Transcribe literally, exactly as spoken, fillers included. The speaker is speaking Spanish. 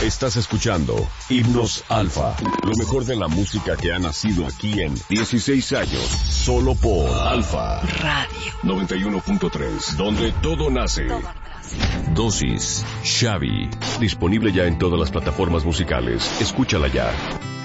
Estás escuchando Himnos Alfa, lo mejor de la música que ha nacido aquí en dieciséis años, solo por Alfa Radio noventa y uno punto tres, donde todo nace. Dosis Xavi, disponible ya en todas las plataformas musicales. Escúchala ya.